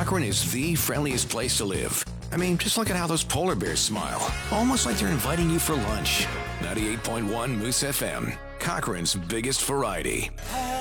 Cochrane is the friendliest place to live. I mean, just look at how those polar bears smile. Almost like they're inviting you for lunch. 98.1 Moose FM, Cochrane's biggest variety.